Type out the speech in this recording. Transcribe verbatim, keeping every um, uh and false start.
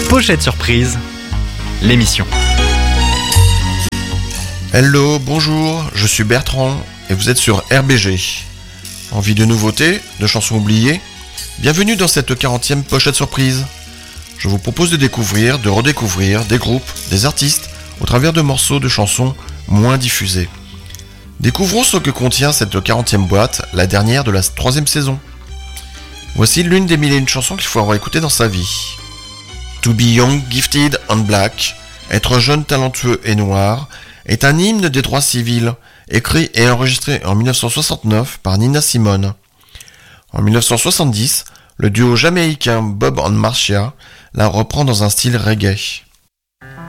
Pochette Surprise, l'émission. Hello, bonjour, je suis Bertrand et vous êtes sur R B G. Envie de nouveautés, de chansons oubliées? Bienvenue dans cette quarantième Pochette Surprise. Je vous propose de découvrir, de redécouvrir des groupes, des artistes au travers de morceaux de chansons moins diffusés. Découvrons ce que contient cette quarantième boîte, la dernière de la troisième saison. Voici l'une des mille et une chansons qu'il faut avoir écoutées dans sa vie. To be young, gifted and black, être jeune, talentueux et noir, est un hymne des droits civils, écrit et enregistré en dix-neuf cent soixante-neuf par Nina Simone. En dix-neuf cent soixante-dix, le duo jamaïcain Bob and Marcia la reprend dans un style reggae.